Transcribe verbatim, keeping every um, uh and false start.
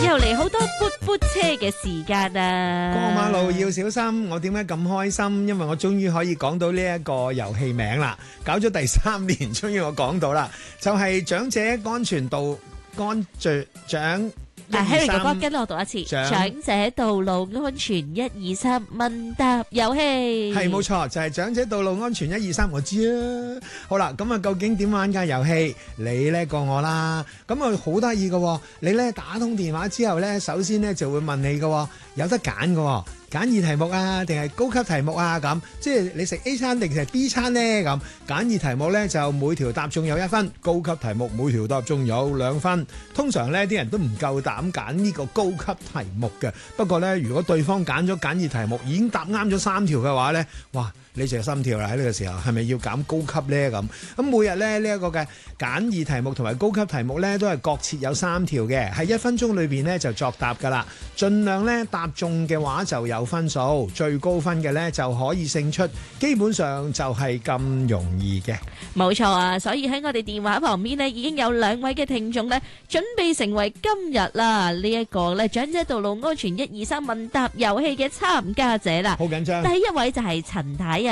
又嚟好多噗噗車嘅時間啊！ 過馬路要小心，我點解咁開心？因為我終於可以講到呢一個遊戲名啦，搞咗第三年，終於我講到啦，就係長者安全道安全長。 嗱，Harry哥哥跟我讀一次， 長長者道路安全一二三問答遊戲。 係冇錯，就係長者道路安全一二三，我知啊。好啦，咁啊，究竟點玩㗎遊戲？你叻過我啦。咁啊，好得意嘅，你咧打通電話之後咧，首先咧就會問你嘅，有得揀嘅。簡易題目啊，定係高級題目啊？咁即係你食 A 餐定係 B 餐呢？咁簡易題目呢，就每條答中有一分，高級題目每條答中有兩分。通常呢啲人都唔夠膽揀呢個高級題目嘅。不過呢，如果對方揀咗簡易題目，已經答啱咗三條嘅話呢，哇！你就心跳啦，喺呢個時候係咪要揀高級呢？咁咁每日咧呢一個嘅簡易題目同埋高級題目呢，都係各設有三條嘅，喺一分鐘裏邊呢就作答噶啦。盡量呢答中嘅話就有分數，最高分嘅呢就可以勝出。基本上就係咁容易嘅。 冇錯啊，所以喺我哋電話旁邊呢，已經有兩位嘅聽眾呢，準備成為今日啦呢一個咧長者道路安全一二三問答遊戲嘅參加者啦。 好緊張。 第一位就係陳太。